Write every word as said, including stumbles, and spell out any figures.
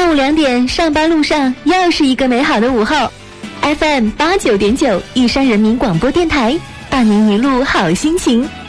中午两点，上班路上又是一个美好的午后。F M 八九点九，玉山人民广播电台，伴您一路好心情。